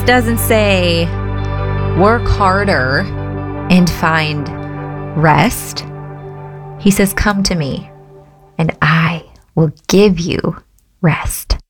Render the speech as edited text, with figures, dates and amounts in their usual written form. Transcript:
doesn't say work harder and find rest. He says, come to me and I will give you rest.